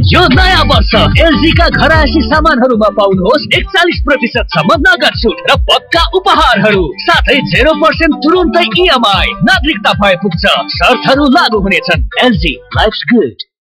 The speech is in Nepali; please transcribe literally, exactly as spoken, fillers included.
यो नयाँ वर्ष एलजी का घरायसी सामानहरूमा पाउनुहोस् एकचालिस प्रतिशत सम्म नगद छुट र पक्का उपहारहरू साथै जेरो पर्सेन्ट तुरुन्तै इएमआई। नागरिकता भए पुग्छ, शर्तहरू लागू हुनेछन्। LG lives good.